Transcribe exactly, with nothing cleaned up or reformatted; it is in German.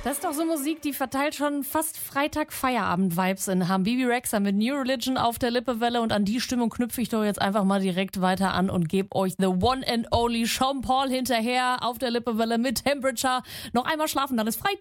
Das ist doch so Musik, die verteilt schon fast Freitag-Feierabend-Vibes in Habibi Rexha mit New Religion auf der Lippewelle und an die Stimmung knüpfe ich doch jetzt einfach mal direkt weiter an und gebe euch the one and only Sean Paul hinterher auf der Lippewelle mit Temperature. Noch einmal schlafen, dann ist Freitag.